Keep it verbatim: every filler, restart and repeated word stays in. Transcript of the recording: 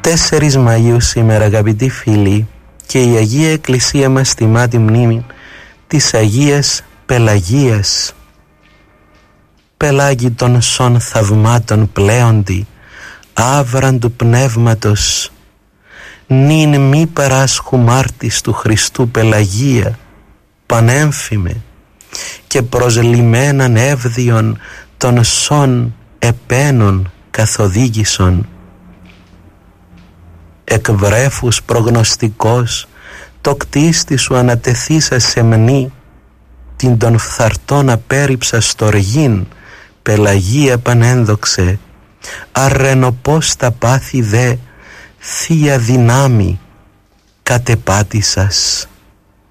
τέσσερις Μαΐου σήμερα, αγαπητοί φίλοι, και η Αγία Εκκλησία μας τιμά τη μνήμη της Αγίας Πελαγίας. Πελάγη των σων θαυμάτων πλέοντη, άβραν του πνεύματος, νυν μη παράσχου μάρτης του Χριστού Πελαγία, πανέμφημε και προσλημέναν εύδιον των σων επένων καθοδήγησον. Εκ βρέφους προγνωστικός το κτίστη σου ανατεθήσα σε μνή, την των φθαρτών απέρριψα στοργήν, Πελαγία πανένδοξε, αρρενοπός τα πάθη δε, θεία δυνάμει κατεπάτησας.